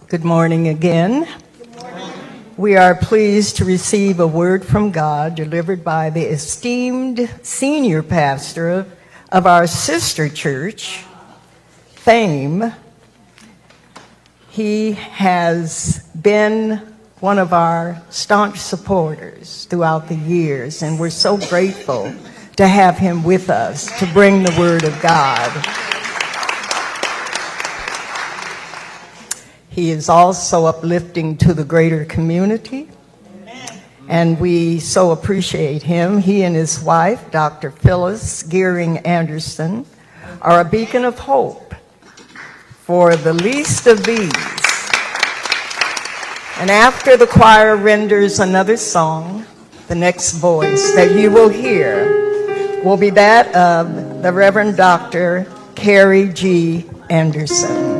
Good morning again. We are pleased to receive a word from God delivered by the esteemed senior pastor of our sister church, Fame. He has been one of our staunch supporters throughout the years, and we're so grateful to have him with us to bring the word of God. He is also uplifting to the greater community, and we so appreciate him. He and his wife, Dr. Phyllis Gearing Anderson, are a beacon of hope for the least of these. And after the choir renders another song, the next voice that you will hear will be that of the Reverend Dr. Carrie G. Anderson.